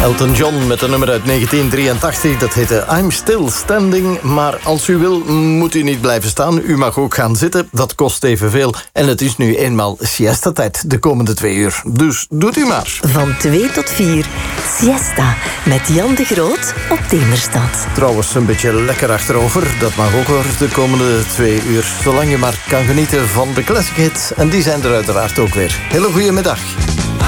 Elton John met een nummer uit 1983, dat heette I'm Still Standing. Maar als u wil, moet u niet blijven staan. U mag ook gaan zitten, dat kost evenveel. En het is nu eenmaal siesta-tijd de komende 2 uur. Dus doet u maar. Van 2 tot 4, siesta, met Jan de Groot op Demerstad. Trouwens, een beetje lekker achterover, dat mag ook hoor, de komende 2 uur. Zolang je maar kan genieten van de classic hits. En die zijn er uiteraard ook weer. Hele goede middag.